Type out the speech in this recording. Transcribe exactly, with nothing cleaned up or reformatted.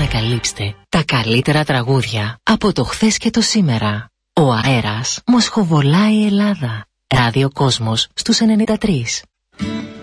ανακαλύψτε τα καλύτερα τραγούδια από το χθες και το σήμερα. Ο αέρας μοσχοβολάει η Ελλάδα. Ράδιο Κόσμος στους ενενήντα τρία.